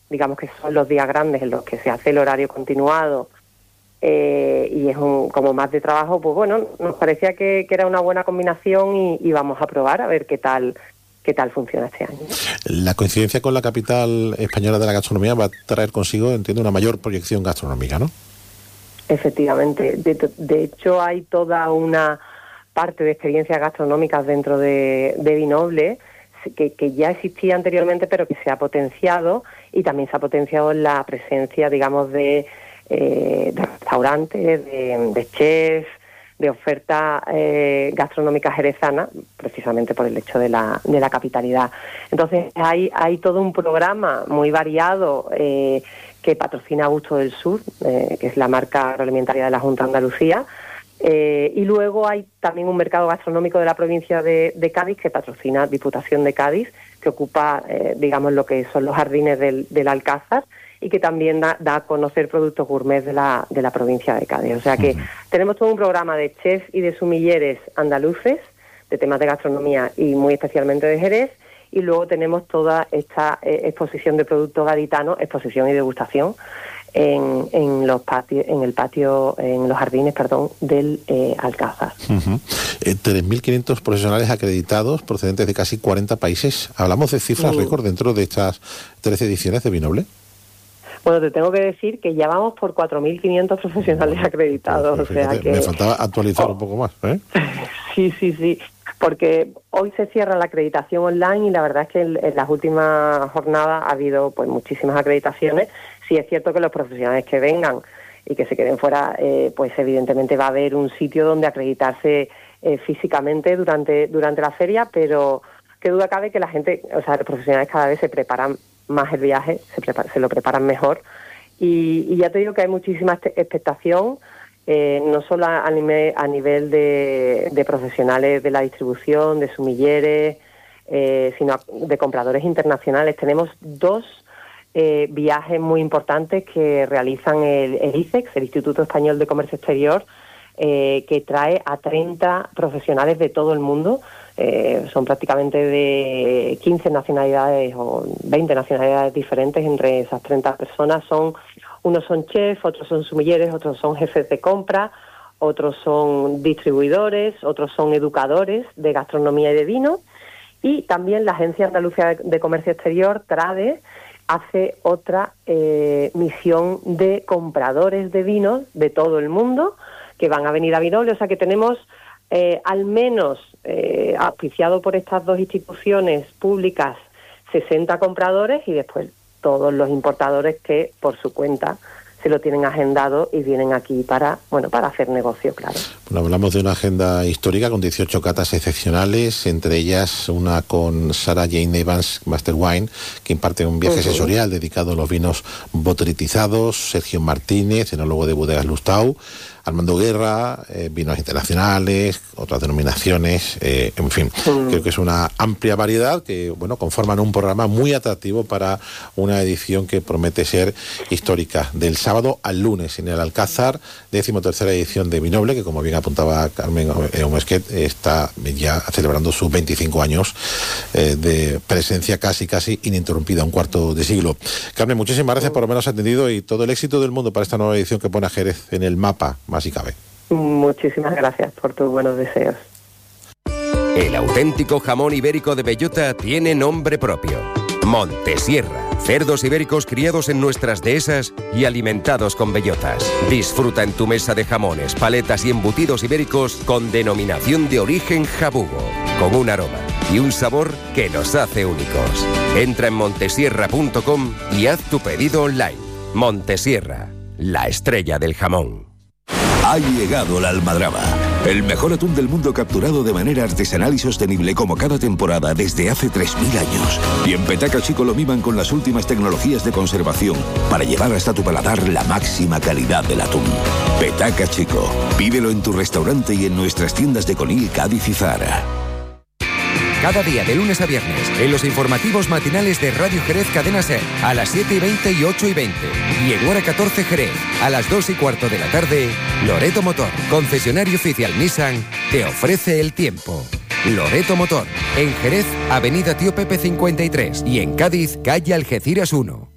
digamos que son los días grandes en los que se hace el horario continuado, y es como más de trabajo, pues bueno, nos parecía que era una buena combinación y vamos a probar a ver qué tal funciona este año. La coincidencia con la capital española de la gastronomía va a traer consigo, entiendo, una mayor proyección gastronómica, ¿no? Efectivamente. De hecho, hay toda una parte de experiencias gastronómicas dentro de Vinoble que ya existía anteriormente, pero que se ha potenciado, y también se ha potenciado la presencia, digamos, de restaurantes, de chefs, de oferta gastronómica jerezana, precisamente por el hecho de la capitalidad. Entonces hay todo un programa muy variado que patrocina Gusto del Sur, que es la marca agroalimentaria de la Junta de Andalucía, y luego hay también un mercado gastronómico de la provincia de Cádiz que patrocina Diputación de Cádiz, que ocupa, digamos, lo que son los jardines del Alcázar, y que también da a conocer productos gourmet de la provincia de Cádiz. O sea que tenemos todo un programa de chefs y de sumilleres andaluces, de temas de gastronomía y muy especialmente de Jerez, y luego tenemos toda esta exposición de productos gaditanos, exposición y degustación en los jardines, del Alcázar. 3.500 profesionales acreditados procedentes de casi 40 países. ¿Hablamos de cifras récord dentro de estas 13 ediciones de Vinoble? Bueno, te tengo que decir que ya vamos por 4.500 profesionales acreditados. Pues fíjate, o sea que me faltaba actualizar un poco más, ¿eh? Sí, porque hoy se cierra la acreditación online y la verdad es que en las últimas jornadas ha habido pues muchísimas acreditaciones. Sí es cierto que los profesionales que vengan y que se queden fuera, pues evidentemente va a haber un sitio donde acreditarse físicamente durante la feria, pero qué duda cabe que la gente, o sea, los profesionales cada vez se preparan más el viaje, se lo preparan mejor, y ya te digo que hay muchísima expectación, no solo a nivel de profesionales de la distribución, de sumilleres, sino de compradores internacionales. Tenemos 2 viajes muy importantes que realizan el ICEX, el Instituto Español de Comercio Exterior, que trae a 30 profesionales de todo el mundo. Son prácticamente de 15 nacionalidades o 20 nacionalidades diferentes. Entre esas 30 personas unos son chefs, otros son sumilleres, otros son jefes de compra, otros son distribuidores, otros son educadores de gastronomía y de vino, y también la Agencia Andalucía de Comercio Exterior, TRADE, hace otra misión de compradores de vinos de todo el mundo que van a venir a Vinoble. O sea que tenemos al menos auspiciado por estas 2 instituciones públicas 60 compradores, y después todos los importadores que por su cuenta se lo tienen agendado y vienen aquí para hacer negocio, claro. Bueno, hablamos de una agenda histórica con 18 catas excepcionales, entre ellas una con Sarah Jane Evans, Master Wine, que imparte un viaje sensorial dedicado a los vinos botrytizados, Sergio Martínez, enólogo de Bodegas Lustau, Armando Guerra, vinos internacionales, otras denominaciones, en fin, creo que es una amplia variedad que, bueno, conforman un programa muy atractivo para una edición que promete ser histórica. Del sábado al lunes en el Alcázar, 13ª edición de Vinoble, que como bien apuntaba Carmen Omesquet, está ya celebrando sus 25 años de presencia casi ininterrumpida, un cuarto de siglo. Carmen, muchísimas gracias por habernos atendido y todo el éxito del mundo para esta nueva edición que pone a Jerez en el mapa, más si cabe. Muchísimas gracias por tus buenos deseos. El auténtico jamón ibérico de bellota tiene nombre propio: Montesierra. Cerdos ibéricos criados en nuestras dehesas y alimentados con bellotas. Disfruta en tu mesa de jamones, paletas y embutidos ibéricos con denominación de origen jabugo, con un aroma y un sabor que los hace únicos. Entra en montesierra.com y haz tu pedido online. Montesierra, la estrella del jamón. Ha llegado la almadraba, el mejor atún del mundo capturado de manera artesanal y sostenible como cada temporada desde hace 3.000 años. Y en Petaca Chico lo miman con las últimas tecnologías de conservación para llevar hasta tu paladar la máxima calidad del atún. Petaca Chico, pídelo en tu restaurante y en nuestras tiendas de Conil, Cádiz y Zara. Cada día de lunes a viernes en los informativos matinales de Radio Jerez Cadena Ser a las 7:20 y 8:20 y en hora 14 Jerez a las 2:15 de la tarde, Loreto Motor, concesionario oficial Nissan, te ofrece el tiempo. Loreto Motor, en Jerez, Avenida Tío Pepe 53 y en Cádiz, calle Algeciras 1.